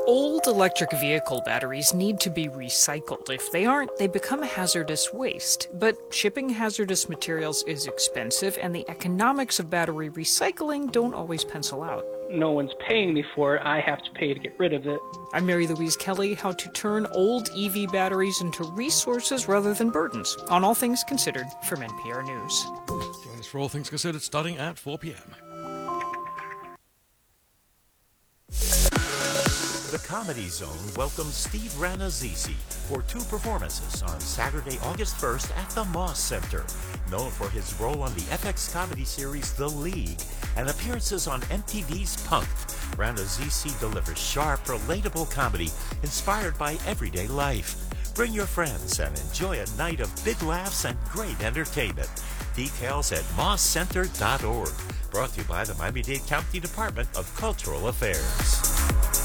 Old electric vehicle batteries need to be recycled. If they aren't, they become hazardous waste. But shipping hazardous materials is expensive, and the economics of battery recycling don't always pencil out. No one's paying me for it. I have to pay to get rid of it. I'm Mary Louise Kelly, how to turn old EV batteries into resources rather than burdens, on All Things Considered from NPR News. Join us for All Things Considered starting at 4 p.m. The Comedy Zone welcomes Steve Rannazzisi for 2 performances on Saturday, August 1st at the Moss Center. Known for his role on the FX comedy series The League and appearances on MTV's Punk'd, Rannazzisi delivers sharp, relatable comedy inspired by everyday life. Bring your friends and enjoy a night of big laughs and great entertainment. Details at mosscenter.org. Brought to you by the Miami-Dade County Department of Cultural Affairs.